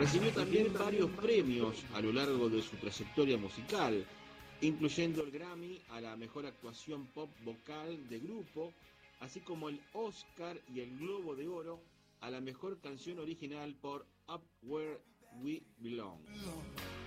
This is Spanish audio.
Recibió también varios premios a lo largo de su trayectoria musical, incluyendo el Grammy a la mejor actuación pop vocal de grupo, así como el Oscar y el Globo de Oro a la mejor canción original por Up Where We Belong.